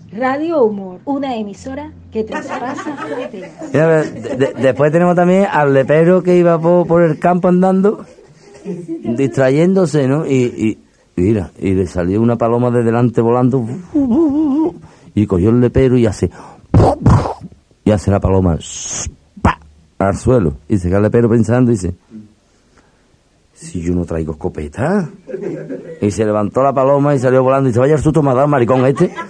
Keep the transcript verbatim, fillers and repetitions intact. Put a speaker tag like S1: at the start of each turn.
S1: Radio Humor, una emisora que traspasa fronteras.
S2: Mira, de, de, después tenemos también al lepero que iba por, por el campo andando, distrayéndose, ¿no? Y, y mira, y le salió una paloma de delante volando, y cogió el lepero y hace, y hace la paloma, ¡pa!, al suelo. Y se queda el lepero pensando y dice, si yo no traigo escopeta. Y se levantó la paloma y salió volando y dice, vaya el susto me ha dado, maricón este.